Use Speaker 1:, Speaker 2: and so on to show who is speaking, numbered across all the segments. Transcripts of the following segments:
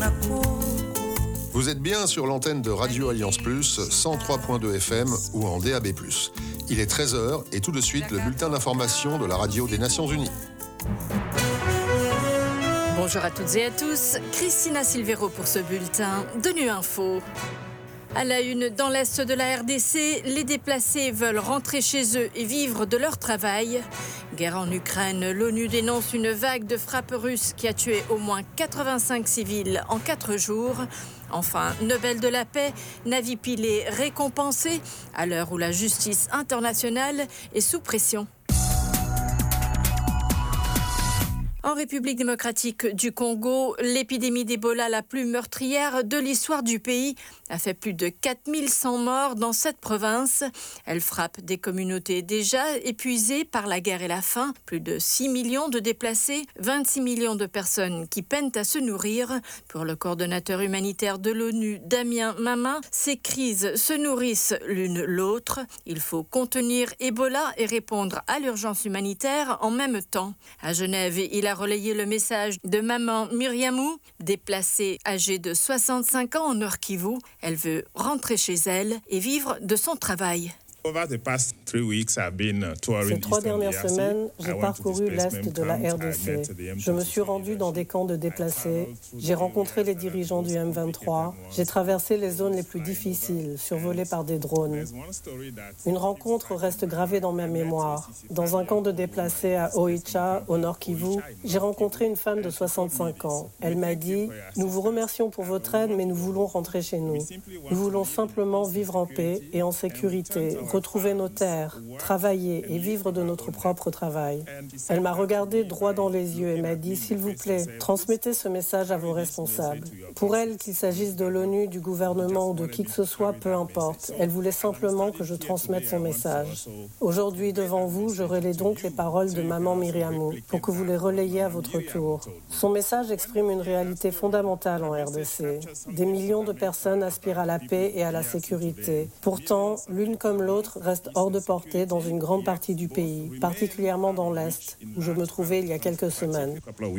Speaker 1: Vous êtes bien sur l'antenne de Radio Alliance Plus, 103.2 FM ou en DAB+. Il est 13h et tout de suite le bulletin d'information de la radio des Nations Unies.
Speaker 2: Bonjour à toutes et à tous, Christina Silvero pour ce bulletin de Nu Info. À la une, dans l'est de la RDC, les déplacés veulent rentrer chez eux et vivre de leur travail. Guerre en Ukraine, l'ONU dénonce une vague de frappes russes qui a tué au moins 85 civils en 4 jours. Enfin, Nobel de la paix, Navi Pillay récompensé à l'heure où la justice internationale est sous pression. En République démocratique du Congo, l'épidémie d'Ebola la plus meurtrière de l'histoire du pays a fait plus de 4100 morts dans cette province. Elle frappe des communautés déjà épuisées par la guerre et la faim. Plus de 6 millions de déplacés, 26 millions de personnes qui peinent à se nourrir. Pour le coordonnateur humanitaire de l'ONU, Damien Mama, ces crises se nourrissent l'une l'autre. Il faut contenir Ebola et répondre à l'urgence humanitaire en même temps. À Genève, il a relayé le message de maman Myriamou, déplacée âgée de 65 ans en Nord-Kivu. Elle veut rentrer chez elle et vivre de son travail.
Speaker 3: Ces 3 dernières semaines, j'ai parcouru l'est de la RDC. Je me suis rendu dans des camps de déplacés. J'ai rencontré les dirigeants du M23. J'ai traversé les zones les plus difficiles, survolées par des drones. Une rencontre reste gravée dans ma mémoire. Dans un camp de déplacés à Oicha, au Nord Kivu, j'ai rencontré une femme de 65 ans. Elle m'a dit « Nous vous remercions pour votre aide, mais nous voulons rentrer chez nous. Nous voulons simplement vivre en paix et en sécurité, retrouver nos terres, travailler et vivre de notre propre travail. » Elle m'a regardé droit dans les yeux et m'a dit « S'il vous plaît, transmettez ce message à vos responsables. » Pour elle, qu'il s'agisse de l'ONU, du gouvernement ou de qui que ce soit, peu importe. Elle voulait simplement que je transmette son message. Aujourd'hui, devant vous, je relaie donc les paroles de maman Myriamou pour que vous les relayiez à votre tour. Son message exprime une réalité fondamentale en RDC. Des millions de personnes aspirent à la paix et à la sécurité. Pourtant, l'une comme l'autre reste hors de portée dans une grande partie du pays, particulièrement dans l'Est, où je me trouvais il y a quelques semaines.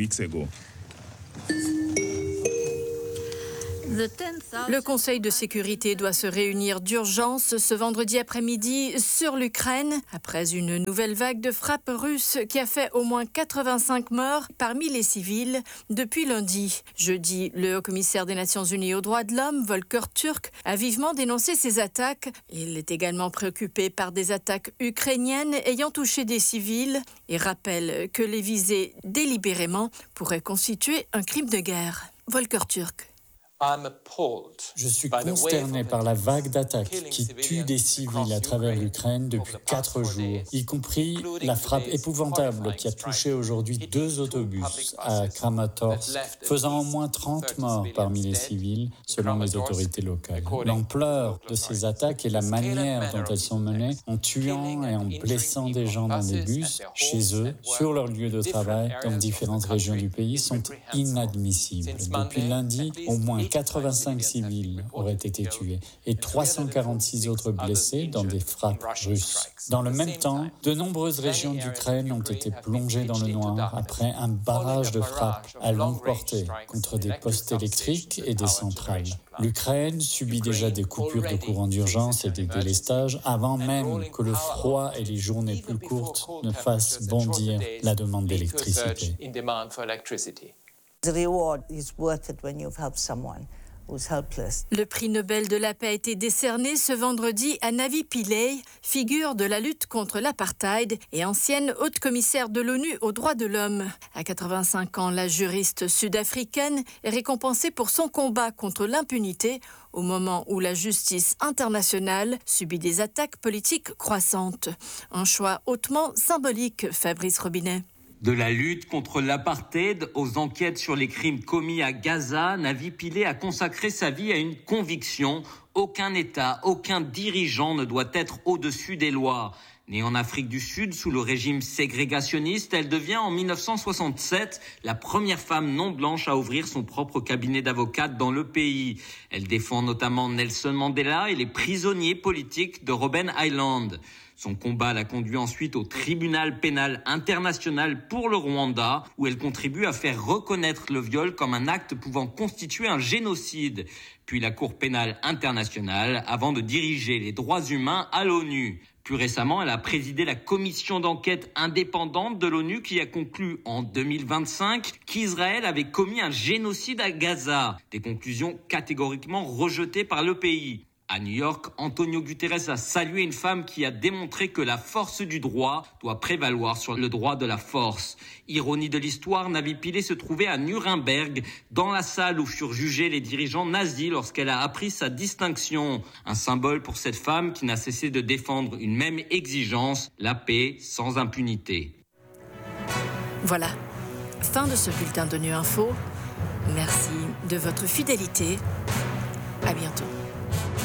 Speaker 2: Le Conseil de sécurité doit se réunir d'urgence ce vendredi après-midi sur l'Ukraine après une nouvelle vague de frappes russes qui a fait au moins 85 morts parmi les civils depuis lundi. Jeudi, le haut-commissaire des Nations Unies aux droits de l'homme, Volker Türk, a vivement dénoncé ces attaques. Il est également préoccupé par des attaques ukrainiennes ayant touché des civils et rappelle que les viser délibérément pourraient constituer un crime de guerre. Volker Türk.
Speaker 4: Je suis consterné par la vague d'attaques qui tue des civils à travers l'Ukraine depuis 4 jours, y compris la frappe épouvantable qui a touché aujourd'hui 2 autobus à Kramatorsk, faisant au moins 30 morts parmi les civils, selon les autorités locales. L'ampleur de ces attaques et la manière dont elles sont menées, en tuant et en blessant des gens dans des bus, chez eux, sur leur lieu de travail, dans différentes régions du pays, sont inadmissibles. Depuis lundi, au moins 85 civils auraient été tués et 346 autres blessés dans des frappes russes. Dans le même temps, de nombreuses régions d'Ukraine ont été plongées dans le noir après un barrage de frappes à longue portée contre des postes électriques et des centrales. L'Ukraine subit déjà des coupures de courant d'urgence et des délestages avant même que le froid et les journées plus courtes ne fassent bondir la demande d'électricité.
Speaker 2: Le prix Nobel de la paix a été décerné ce vendredi à Navi Pillay, figure de la lutte contre l'apartheid et ancienne haute commissaire de l'ONU aux droits de l'homme. À 85 ans, la juriste sud-africaine est récompensée pour son combat contre l'impunité au moment où la justice internationale subit des attaques politiques croissantes. Un choix hautement symbolique, Fabrice Robinet.
Speaker 5: De la lutte contre l'apartheid aux enquêtes sur les crimes commis à Gaza, Navi Pillay a consacré sa vie à une conviction. Aucun État, aucun dirigeant ne doit être au-dessus des lois. Née en Afrique du Sud sous le régime ségrégationniste, elle devient en 1967 la première femme non blanche à ouvrir son propre cabinet d'avocate dans le pays. Elle défend notamment Nelson Mandela et les prisonniers politiques de Robben Island. Son combat l'a conduit ensuite au tribunal pénal international pour le Rwanda, où elle contribue à faire reconnaître le viol comme un acte pouvant constituer un génocide. Puis la Cour pénale internationale, avant de diriger les droits humains à l'ONU. Plus récemment, elle a présidé la commission d'enquête indépendante de l'ONU qui a conclu en 2025 qu'Israël avait commis un génocide à Gaza. Des conclusions catégoriquement rejetées par le pays. À New York, Antonio Guterres a salué une femme qui a démontré que la force du droit doit prévaloir sur le droit de la force. Ironie de l'histoire, Navi Pillay se trouvait à Nuremberg, dans la salle où furent jugés les dirigeants nazis lorsqu'elle a appris sa distinction. Un symbole pour cette femme qui n'a cessé de défendre une même exigence, la paix sans impunité.
Speaker 2: Voilà, fin de ce bulletin d'ONU Info. Merci de votre fidélité. À bientôt.